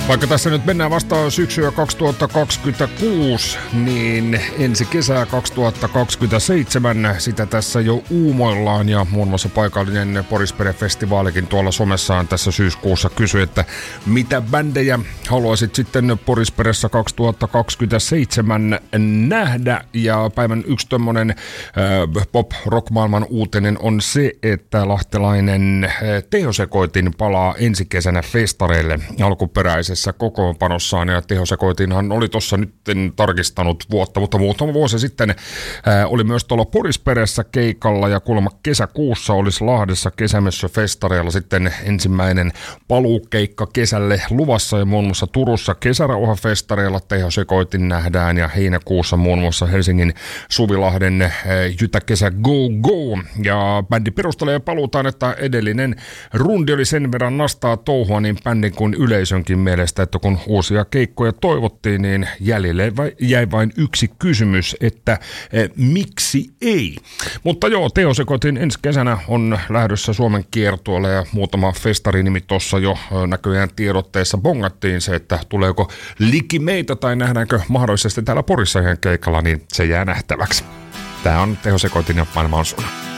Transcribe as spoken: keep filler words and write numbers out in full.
Vaikka tässä nyt mennään vasta syksyä kaksituhattakaksikymmentäkuusi, niin ensi kesää kaksituhattakaksikymmentäseitsemän sitä tässä jo uumoillaan ja muun muassa paikallinen Porispere-festivaalikin tuolla somessaan tässä syyskuussa kysyi, että mitä bändejä haluaisit sitten Porisperessä kaksituhattakaksikymmentäseitsemän nähdä, ja päivän yksi tämmönen äh, pop-rock-maailman uutinen on se, että lahtelainen äh, Tehosekoitin palaa ensi kesänä festareille alkuperäisessä kokoonpanossaan, ja Tehosekoitinhan oli tuossa nyt en tarkistanut vuotta, mutta muutama vuosi sitten ää, oli myös tuolla Porisperessä keikalla, ja kuulemma kesäkuussa olisi Lahdessa kesämessöfestareilla sitten ensimmäinen paluukeikka kesälle luvassa, ja muun muassa Turussa kesärauhafestareilla Tehosekoitin nähdään, ja heinäkuussa muun muassa Helsingin Suvilahden ää, Jytäkesä Go Go, ja bändi perustelee ja paluutaan, että edellinen rundi oli sen verran nastaa touhua niin bändin kuin yleisönkin mielestä, että kun uusia keikkoja toivottiin, niin jäljelle jäi vain yksi kysymys, että eh, miksi ei? Mutta joo, Tehosekoitin ensi kesänä on lähdössä Suomen kiertueelle, ja muutama festarinimi tuossa jo näköjään tiedotteessa bongattiin se, että tuleeko liki meitä tai nähdäänkö mahdollisesti täällä Porissa ihan keikalla, niin se jää nähtäväksi. Tämä on Tehosekoitin ja maailma on sun.